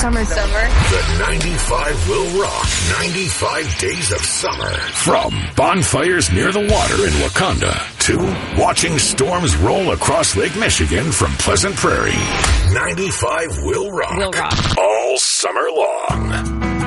Summer. The 95 will rock 95 days of summer. From bonfires near the water in Wakanda to watching storms roll across Lake Michigan from Pleasant Prairie. 95 will rock. Will rock. All summer long.